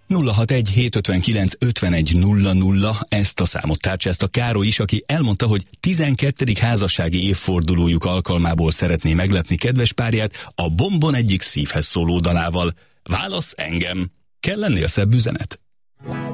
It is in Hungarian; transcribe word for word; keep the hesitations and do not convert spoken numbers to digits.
nulla hatvanegy hétszázötvenkilenc ötvenegy nulla nulla, ezt a számot tárcsázta Károly is, aki elmondta, hogy tizenkettedik házassági évfordulójuk alkalmából szeretné meglepni kedves párját a Bombon egyik szívhez szóló dalával. Válasz engem. Kell lennél szebb üzenet?